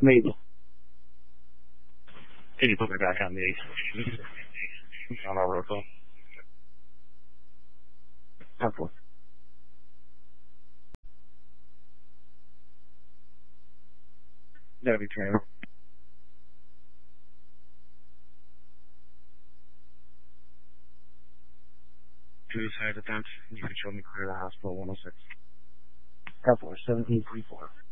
Mabel. Can you put me back on the on our road phone? Helpful. That'll be Trevor. Two side attempt. You can show me clear to hospital 106. Helpful. 1734.